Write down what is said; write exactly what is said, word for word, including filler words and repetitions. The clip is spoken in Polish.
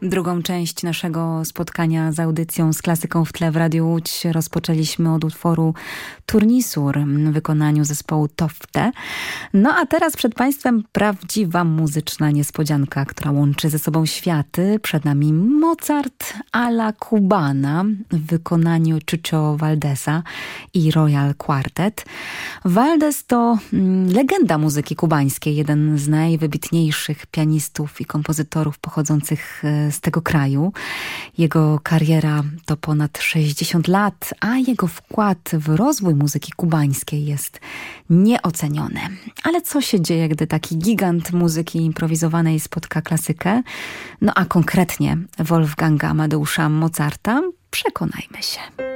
Drugą część naszego spotkania z audycją z klasyką w tle w Radiu Łódź rozpoczęliśmy od utworu Turnisur w wykonaniu zespołu Tofte. No a teraz przed Państwem prawdziwa muzyczna niespodzianka, która łączy ze sobą światy. Przed nami Mozart alla Cubana w wykonaniu Chucho Valdesa i Royal Quartet. Valdes to mm, legenda muzyki kubańskiej, jeden z najwybitniejszych pianistów i kompozytorów pochodzących z tego kraju. Jego kariera to ponad sześćdziesiąt lat, a jego wkład w rozwój muzyki kubańskiej jest nieoceniony. Ale co się dzieje, gdy taki gigant muzyki improwizowanej spotka klasykę? No a konkretnie Wolfganga Amadeusza Mozarta? Przekonajmy się.